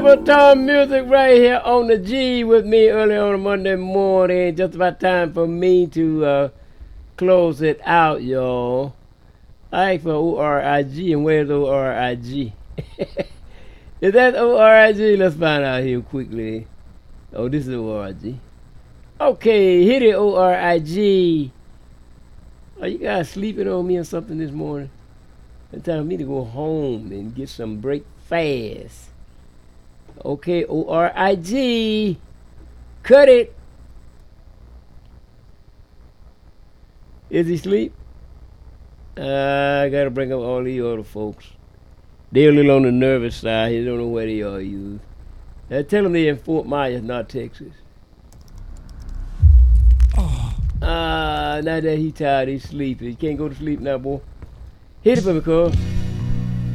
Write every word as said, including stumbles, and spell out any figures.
Time music right here on the G with me early on a Monday morning. Just about time for me to uh, close it out, y'all. I asked for O R I G, and where's O R I G? Is that O R I G? Let's find out here quickly. Oh, this is O R I G. Okay, hit it, O R I G. Are you guys sleeping on me or something this morning? It's time for me to go home and get some breakfast. Okay, O R I G. Cut it. Is he asleep? Uh, I gotta bring up all these other folks. They're a little on the nervous side. They don't know where they are, you. Uh, tell them they're in Fort Myers, not Texas. Ah, uh, now that he's tired, he's sleepy. He can't go to sleep now, boy. Hit it for me, cuz.